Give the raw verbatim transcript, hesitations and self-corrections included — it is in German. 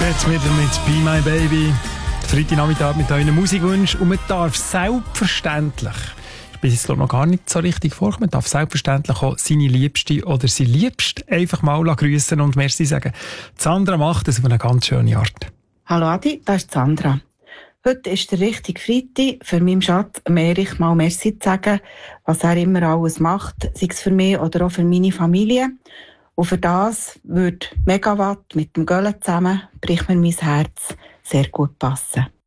Jetzt wieder mit Be My Baby. Freitagnachmittag mit euren Musikwünschen. Und man darf selbstverständlich, ich bin jetzt noch gar nicht so richtig vorgekommen, man darf selbstverständlich auch seine Liebste oder sein Liebste einfach mal grüßen und merci sagen. Sandra macht das auf eine ganz schöne Art. Hallo Adi, das ist Sandra. Heute ist der richtige Freitag, für meinen Schatz Erich mal merci zu sagen, was er immer alles macht, sei es für mich oder auch für meine Familie. Und für das würde Megawatt mit dem Gölle zusammen, bricht mir mein Herz, sehr gut passen.